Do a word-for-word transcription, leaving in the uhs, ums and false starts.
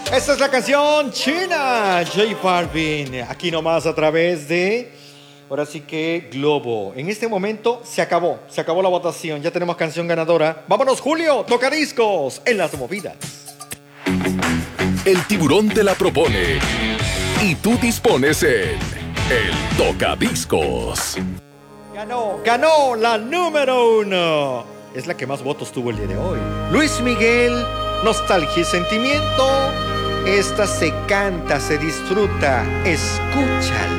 Esta es la canción China, J Balvin, aquí nomás a través de, ahora sí que Globo. En este momento se acabó, se acabó la votación, ya tenemos canción ganadora. Vámonos Julio, tocadiscos en las movidas. El tiburón te la propone y tú dispones en el tocadiscos. Ganó, ganó la número uno. Es la que más votos tuvo el día de hoy. Luis Miguel, Nostalgia y Sentimiento. Esta se canta, se disfruta, escúchala.